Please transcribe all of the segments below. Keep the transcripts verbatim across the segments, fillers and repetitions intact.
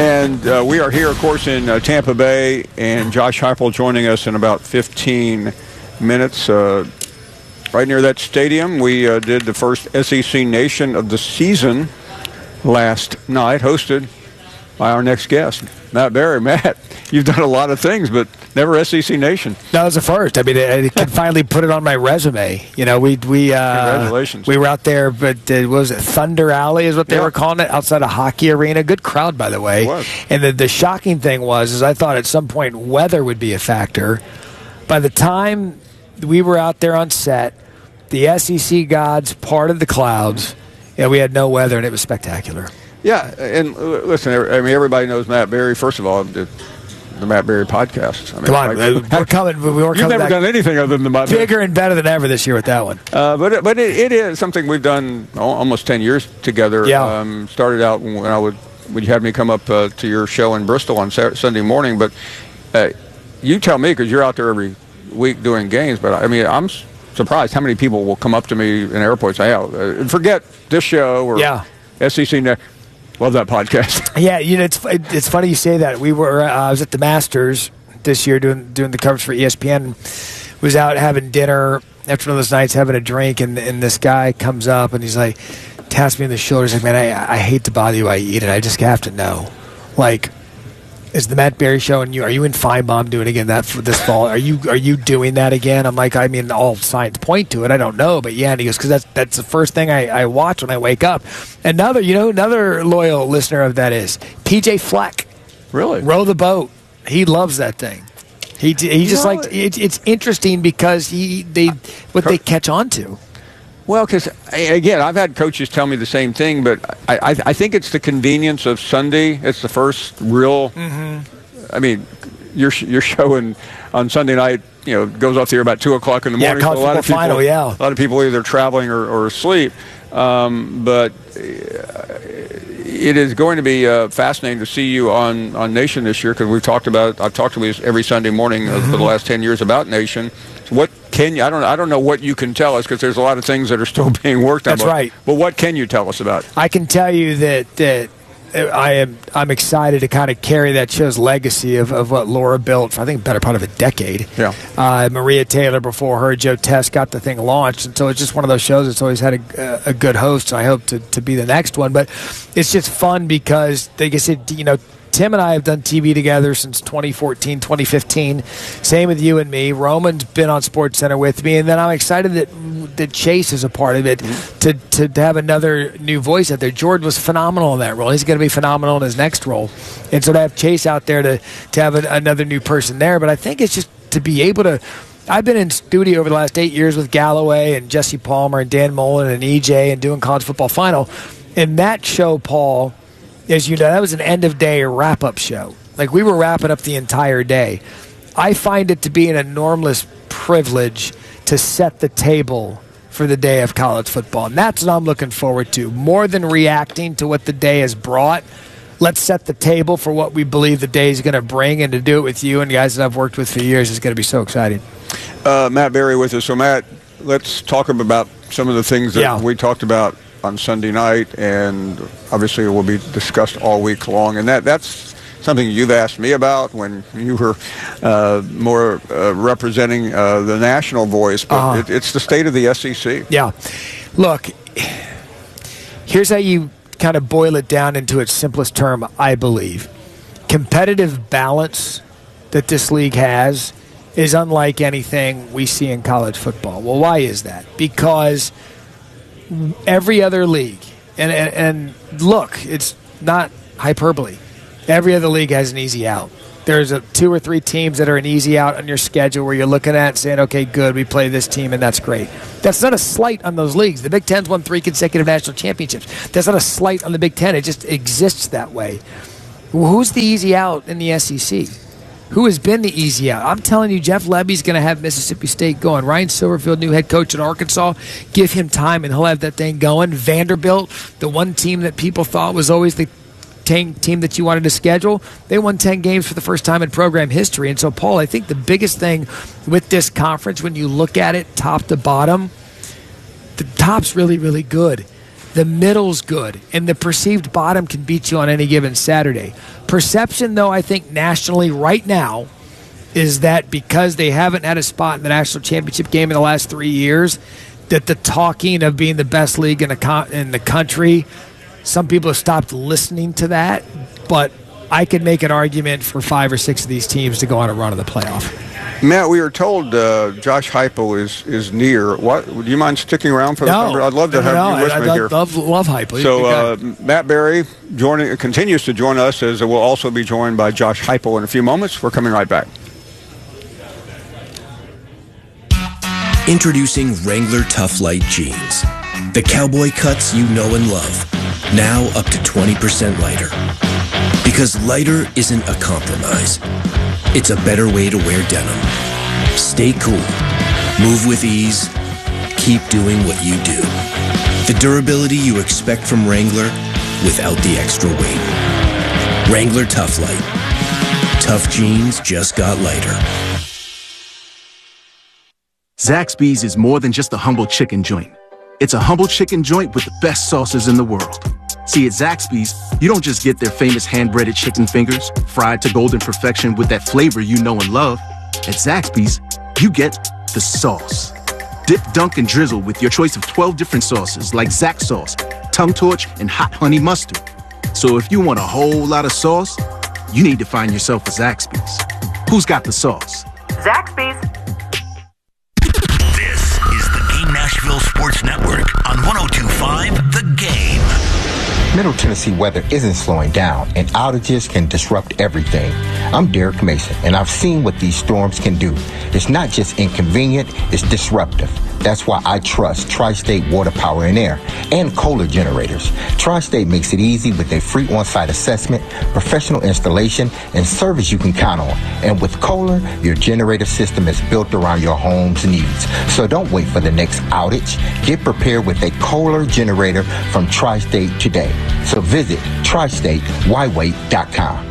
And uh, we are here, of course, in uh, Tampa Bay, and Josh Heupel joining us in about fifteen minutes. Uh, right near that stadium, we uh, did the first S E C Nation of the season last night, hosted by our next guest, Matt Berry. Matt, you've done a lot of things, but never S E C Nation. That was the first. I mean, I can finally put it on my resume. You know, we we uh, Congratulations. We were out there, but uh, what was it Thunder Alley is what they yeah. were calling it, outside a hockey arena. Good crowd, by the way. It was. And the the shocking thing was, is I thought at some point weather would be a factor. By the time we were out there on set, the S E C gods parted the clouds. Yeah, we had no weather, and it was spectacular. Yeah, and listen, I mean, everybody knows Matt Berry. First of all, the, the Matt Berry podcast. I mean, Come on, I, we're coming. We were You've coming never back done anything other than the Matt bigger and better than ever this year with that one. Uh, but it, but it, it is something we've done almost ten years together. Yeah. Um, started out when I would when you had me come up uh, to your show in Bristol on Saturday, Sunday morning. But uh, you tell me, because you're out there every week doing games. But I mean, I'm surprised how many people will come up to me in airports and say, "Oh, forget this show or yeah. S E C." Love that podcast. Yeah, you know, it's it's funny you say that. We were uh, I was at the Masters this year doing doing the coverage for E S P N. Was out having dinner after one of those nights, having a drink, and and this guy comes up and he's like, taps me on the shoulder. He's like, "Man, I I hate to bother you. I eat it. I just have to know, like, is the Matt Berry show and you are you in Feinbaum doing it again that for this fall? Are you are you doing that again?" I'm like, I mean, all signs point to it. I don't know, but yeah. And he goes, because that's that's the first thing I, I watch when I wake up. Another, you know, another loyal listener of that is P J Fleck. Really? Row the boat. He loves that thing. He he just know, like it, it's interesting because he they what they catch on to. Well, because, again, I've had coaches tell me the same thing, but I, I, I think it's the convenience of Sunday. It's the first real mm-hmm. – I mean, your your show in, on Sunday night, you know, goes off the air about two o'clock in the morning. Yeah, college so a lot of people, final, yeah. A lot of people either traveling or, or asleep. Um, but it is going to be uh, fascinating to see you on, on Nation this year, because we've talked about – I've talked to you every Sunday morning mm-hmm. for the last ten years about Nation. So what can you – I don't I don't know what you can tell us, because there's a lot of things that are still being worked on. That's right. But what can you tell us about it? I can tell you that that I am I'm excited to kind of carry that show's legacy of, of what Laura built for, I think, better part of a decade. Yeah. Uh, Maria Taylor before her, Joe Test got the thing launched, and so it's just one of those shows that's always had a, a good host, and I hope to, to be the next one. But it's just fun because, like I said, you know, Tim and I have done T V together since twenty fourteen, twenty fifteen. Same with you and me. Roman's been on SportsCenter with me, and then I'm excited that that Chase is a part of it mm-hmm. to, to to have another new voice out there. George was phenomenal in that role. He's going to be phenomenal in his next role, and so to have Chase out there to to have a, another new person there. But I think it's just to be able to. I've been in studio over the last eight years with Galloway and Jesse Palmer and Dan Mullen and E J and doing College Football Final, and that show, Paul. As you know, that was an end-of-day wrap-up show. Like, we were wrapping up the entire day. I find it to be an enormous privilege to set the table for the day of college football. And that's what I'm looking forward to. More than reacting to what the day has brought, let's set the table for what we believe the day is going to bring, and to do it with you and guys that I've worked with for years is going to be so exciting. Uh, Matt Berry with us. So, Matt, let's talk about some of the things that yeah. we talked about on Sunday night, and obviously it will be discussed all week long. And that that's something you've asked me about when you were uh, more uh, representing uh, the national voice, but uh-huh. it, it's the state of the S E C. Yeah. Look, here's how you kind of boil it down into its simplest term, I believe. Competitive balance that this league has is unlike anything we see in college football. Well, why is that? Because every other league, and, and and look, it's not hyperbole. Every other league has an easy out. There's a two or three teams that are an easy out on your schedule where you're looking at saying, okay, good, we play this team, and that's great. That's not a slight on those leagues. The Big Ten's won three consecutive national championships. That's not a slight on the Big Ten. It just exists that way. Well, who's the easy out in the S E C? Who has been the easy out? I'm telling you, Jeff Lebby's going to have Mississippi State going. Ryan Silverfield, new head coach at Arkansas, give him time and he'll have that thing going. Vanderbilt, the one team that people thought was always the team that you wanted to schedule, they won ten games for the first time in program history. And so, Paul, I think the biggest thing with this conference, when you look at it top to bottom, the top's really, really good. The middle's good, and the perceived bottom can beat you on any given Saturday. Perception, though, I think nationally right now is that because they haven't had a spot in the national championship game in the last three years, that the talking of being the best league in the, con- in the country, some people have stopped listening to that. But I could make an argument for five or six of these teams to go on a run of the playoff. Matt, we were told uh, Josh Heupel is, is near. What? Do you mind sticking around for the no, number? I'd love to have no, you with I, me I here. love, love Heupel. So uh, Matt Berry joining, continues to join us, as we'll also be joined by Josh Heupel in a few moments. We're coming right back. Introducing Wrangler Tough Light Jeans. The cowboy cuts you know and love. Now up to twenty percent lighter. Because lighter isn't a compromise. It's a better way to wear denim. Stay cool. Move with ease. Keep doing what you do. The durability you expect from Wrangler without the extra weight. Wrangler Tough Light. Tough jeans just got lighter. Zaxby's is more than just a humble chicken joint. It's a humble chicken joint with the best sauces in the world. See, at Zaxby's, you don't just get their famous hand-breaded chicken fingers, fried to golden perfection with that flavor you know and love. At Zaxby's, you get the sauce. Dip, dunk, and drizzle with your choice of twelve different sauces like Zax sauce, tongue torch, and hot honey mustard. So if you want a whole lot of sauce, you need to find yourself a Zaxby's. Who's got the sauce? Zaxby's. This is the Game Nashville Sports Network on one oh two point five The Game. Middle Tennessee weather isn't slowing down, and outages can disrupt everything. I'm Derek Mason, and I've seen what these storms can do. It's not just inconvenient, it's disruptive. That's why I trust Tri-State Water, Power, and Air and Kohler generators. Tri-State makes it easy with a free on-site assessment, professional installation, and service you can count on. And with Kohler, your generator system is built around your home's needs. So don't wait for the next outage. Get prepared with a Kohler generator from Tri-State today. So visit tri state why wait dot com.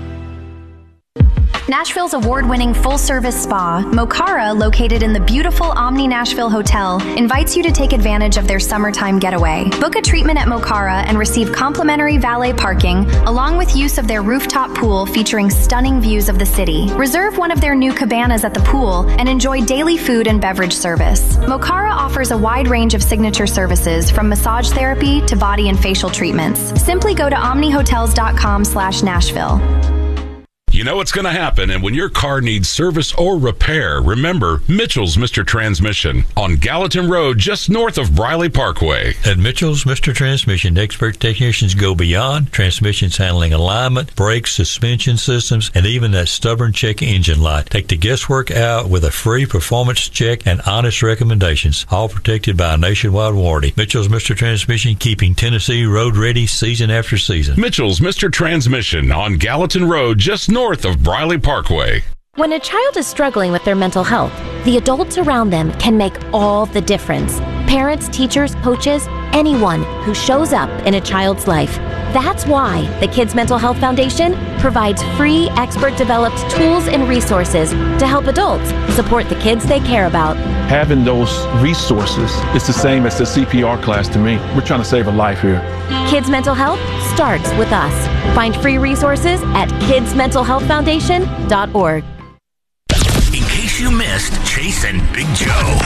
Nashville's award-winning full-service spa, Mokara, located in the beautiful Omni Nashville Hotel, invites you to take advantage of their summertime getaway. Book a treatment at Mokara and receive complimentary valet parking, along with use of their rooftop pool featuring stunning views of the city. Reserve one of their new cabanas at the pool and enjoy daily food and beverage service. Mokara offers a wide range of signature services, from massage therapy to body and facial treatments. Simply go to omni hotels dot com slash Nashville. You know what's going to happen, and when your car needs service or repair, remember Mitchell's Mister Transmission on Gallatin Road, just north of Briley Parkway. At Mitchell's Mister Transmission, expert technicians go beyond transmissions handling alignment, brakes, suspension systems, and even that stubborn check engine light. Take the guesswork out with a free performance check and honest recommendations, all protected by a nationwide warranty. Mitchell's Mister Transmission, keeping Tennessee road ready season after season. Mitchell's Mister Transmission on Gallatin Road, just north of Briley Parkway. When a child is struggling with their mental health, the adults around them can make all the difference. Parents, teachers, coaches, anyone who shows up in a child's life. That's why the Kids Mental Health Foundation provides free, expert-developed tools and resources to help adults support the kids they care about. Having those resources is the same as the C P R class to me. We're trying to save a life here. Kids Mental Health starts with us. Find free resources at kids mental health foundation dot org. In case you missed Chase and Big Joe.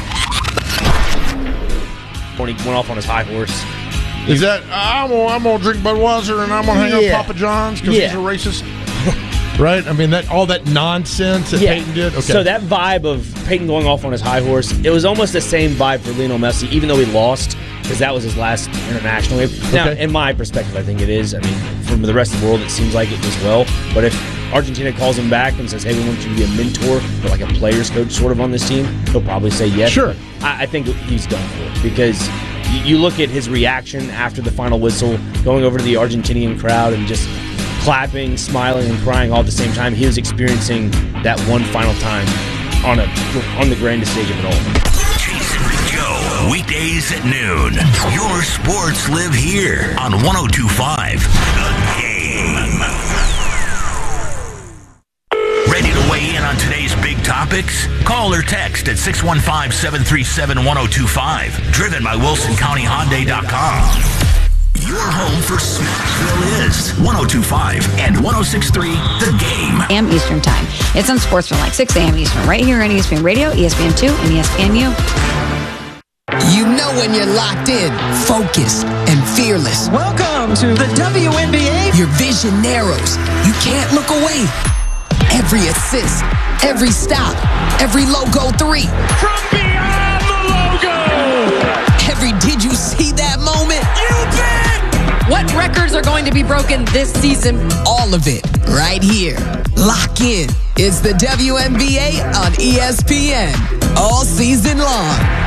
When he went off on his high horse. Is that, I'm gonna, I'm gonna drink Budweiser and I'm gonna hang yeah. out Papa John's because yeah. he's a racist? Right? I mean, that all that nonsense that yeah. Peyton did? Okay. So that vibe of Peyton going off on his high horse, it was almost the same vibe for Lionel Messi, even though he lost, because that was his last international game. Now, okay. in my perspective, I think it is. I mean, from the rest of the world, it seems like it as well. But if Argentina calls him back and says, hey, we want you to be a mentor or like a player's coach sort of on this team, he'll probably say yes. Sure. I, I think he's done for it, because you look at his reaction after the final whistle, going over to the Argentinian crowd and just clapping, smiling, and crying all at the same time. He was experiencing that one final time on a on the grandest stage of it all. Chase and Big Joe, weekdays at noon. Your sports live here on one oh two point five The Game. Ready to weigh in on today's big topics? Call Call or text at six one five, seven three seven, one oh two five. Driven by Wilson County Hyundai dot com. Your home for Smacksville is one oh two point five and one oh six point three The Game. a m Eastern Time. It's on Sportsville, like six a.m. Eastern, right here on E S P N Radio, E S P N two, and E S P N U. You know when you're locked in, focused, and fearless. Welcome to the W N B A. Your vision narrows. You can't look away. Every assist, every stop, every logo three. From beyond the logo. Every did you see that moment? You bet. What records are going to be broken this season? All of it right here. Lock in. It's the W N B A on E S P N all season long.